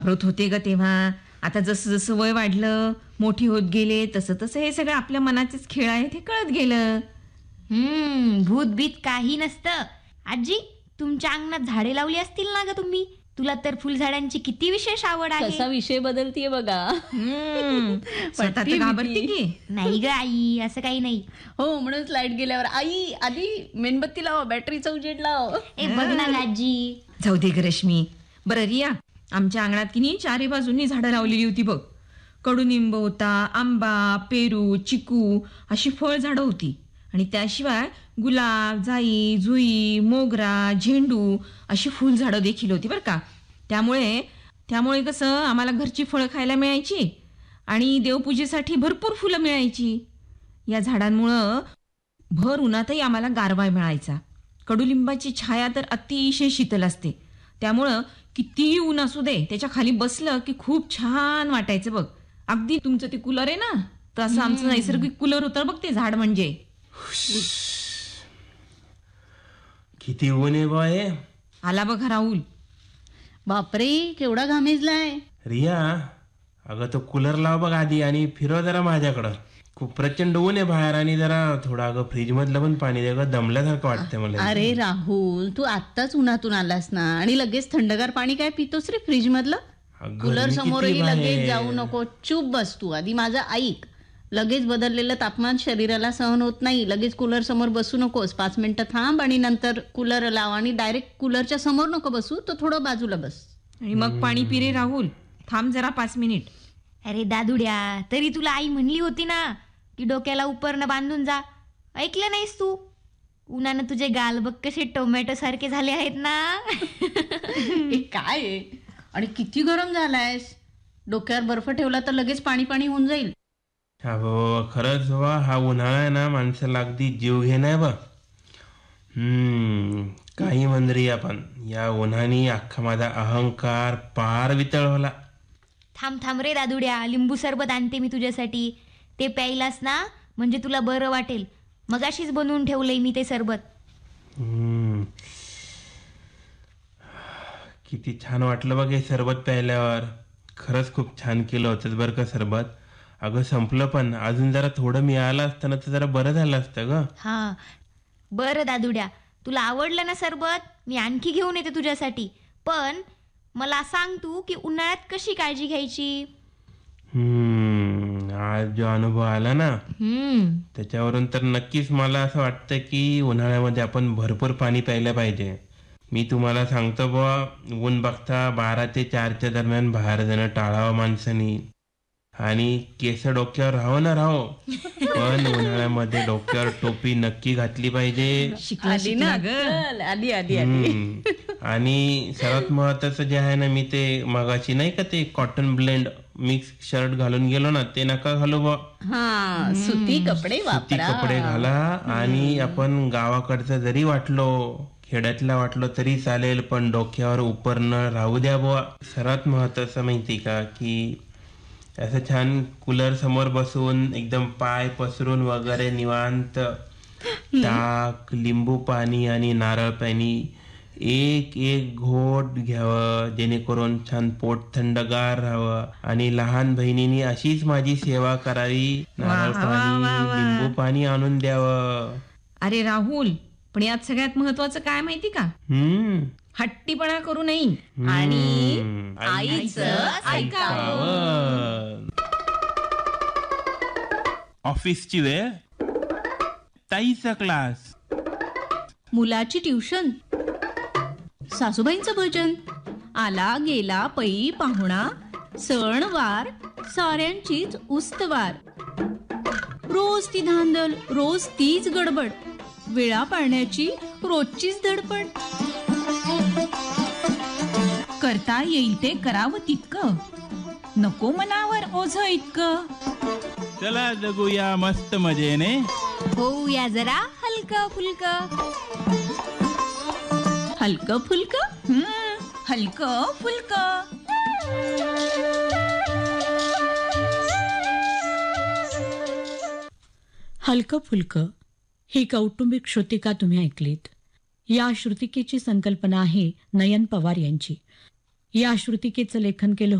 घाबरत होते ग तेव्हा. आता जसं जसं वय वाढलं, मोठी होत गेले, तसं तसं हे सगळं आपल्या मनाचेच खेळ आहेत हे कळत गेलं. भूत बीत काही नसतं. आजी, तुमच्या अंगणात झाडे लावली असतील ना ग तुम्ही? तुला तर फुलझाडांची किती विशेष आवड आहे. कसा विषय बदलतीये बघा. स्वतः तर घाबरते की. नाही ग आई, असं काही नाही. हो, म्हणून लाईट गेल्यावर आई आधी मेणबत्ती लाव, बॅटरीचा उजेड लाव. ए बघ ना ग आजी. जाऊ दे ग रश्मी. बरं रिया, आमच्या अंगणात की नाही चारी बाजूंनी झाडं लावलेली होती बघ. कडुनिंब होता, आंबा, पेरू, चिकू अशी फळ झाडं होती. आणि त्याशिवाय गुलाब, जाई, जुई, मोगरा, झेंडू अशी फुलझाडं देखील होती बरं का. त्यामुळे कसं आम्हाला घरची फळं खायला मिळायची आणि देवपूजेसाठी भरपूर फुलं मिळायची. या झाडांमुळं भर उन्हातही आम्हाला गारवा मिळायचा. कडुलिंबाची छाया तर अतिशय शीतल असते. त्यामुळं कितीही ऊन असू दे, त्याच्या खाली बसलं की खूप छान वाटायचं बघ. अगदी तुमचं ते कूलर आहे ना, तसं आमचं नैसर्गिक कूलर होतं बघ ते झाड म्हणजे. किती ऊन आहे बा हे. आला बघा राहुल. बापरे, केवढा घामेजलाय. रिया, अगं तो कूलर लाव बघ आधी आणि फिरव जरा माझ्याकडं. खूप प्रचंड ऊन आहे बाहेर आणि जरा थोडं अगं फ्रीज मधलं पण पाणी दे गं, दमल्यासारखं वाटतंय मला. अरे राहुल, तू आत्ताच उन्हातून आलास ना आणि लगेच थंडगार पाणी काय पितोस रे फ्रीज मधलं? अगं, कूलर मी समोरही किती लगेच बाहेर. जाऊ नको. चूप बस तू. आधी माझं ऐक. लगेच बदललेलं तापमान शरीराला सहन होत नाही. लगेच कूलर समोर बसू नकोस. 5 मिनिटं थांब आणि नंतर कूलर लाव आणि डायरेक्ट कूलरच्या समोर नको बसू, तर थोडं बाजूला बस. आणि मग पाणी पिरे राहुल. थांब जरा 5 मिनिट. अरे दादुड्या, तरी तुला आई म्हणली होती ना की डोक्याला उपरनं बांधून जा. ऐकलं नाहीस तू? उन्हानं तुझे गाल बघ कसे टोमॅटो सारखे झाले आहेत ना. हे काय आहे? आणि किती गरम झालायस. डोक्यावर बर्फ ठेवला तर लगेच पाणी पाणी होऊन जाईल. हा बाबा, खरंच बाबा, हा उन्हाळा आहे ना माणसाला अगदी जीव घेणार बा. काही म्हणरी आपण या उन्हाने अख्खा माझा अहंकार पार वितळवला. थांब थांब रे दादुड्या, लिंबू सरबत आणते मी तुझ्यासाठी. ते प्यायलास ना म्हणजे तुला बरं वाटेल. मगाशीच बनवून ठेवलंय मी ते सरबत. किती छान वाटलं बघ हे सरबत प्यायल्यावर. खरंच खूप छान केलं होतं बरं का सरबत. अगं संपलं पण अजून जरा थोडं मिळालं असतं ना तर जरा बरं झालं असतं ग. हा बरं दादुड्या, तुला आवडलं ना सरबत? मी आणखी घेऊन येते तुझ्यासाठी. पण मला सांग तू की उन्हाळ्यात कशी काळजी घ्यायची. आज जो अनुभव आला ना त्याच्यावरून तर नक्कीच मला असं वाटतं की उन्हाळ्यामध्ये आपण भरपूर पाणी प्यायला पाहिजे. मी तुम्हाला सांगतो बुवा, ऊन बघता 12 ते 4च्या दरम्यान बाहेर जाणं टाळावं माणसानी. आणि केस डोक्यावर राहो ना राहो, पण उन्हाळ्यामध्ये डोक्यावर टोपी नक्की घातली पाहिजे. शिकला ग. आधी आणि सर्वात महत्वाचं जे आहे ना, मी ते मगाशी नाही का ते कॉटन ब्लेंड मिक्स शर्ट घालून गेलो ना, ते नका घालू बा. हा, सुती कपडे सुती वापरा. कपडे घाला. आणि आपण गावाकडचं जरी वाटलो, खेड्यातला वाटलो तरी चालेल, पण डोक्यावर उपरणं राहू द्या बुवा. सर्वात महत्वाचं माहिती का की असं छान कूलर समोर बसून एकदम पाय पसरून वगैरे निवांत ताक, लिंबू पाणी आणि नारळ पाणी एक एक घोट घ्यावं, जेणेकरून छान पोट थंडगार राहावं. आणि लहान बहिणींनी अशीच माझी सेवा करावी. नारळ पाणी, लिंबू पाणी आणून द्यावं. अरे राहुल, पण यात सगळ्यात महत्वाचं काय माहिती का? हट्टीपणा करू नये आणि आईचं ऐकावं. ऑफिसची वेळ, ताईचा क्लास, मुलाची ट्युशन, सासूबाईंचं भजन, आला गेला पै पाहुणा, सणवार साऱ्यांचीच उस्तवार. रोज ती धांदल, रोज तीच गडबड, वेळा पाळण्याची रोजचीच धडपड. करता येईल ते करावं तितकं, नको मनावर ओझ इतकं. चला जगूया मस्त मजेने, होऊया जरा हलकं फुलकं. हलकं फुलकं, हलकं फुलकं. हलकं फुलकं ही कौटुंबिक श्रुतिका तुम्ही ऐकलीत. या श्रुतिकेची संकल्पना आहे नयन पवार यांची. या श्रुतिकेचं लेखन केलं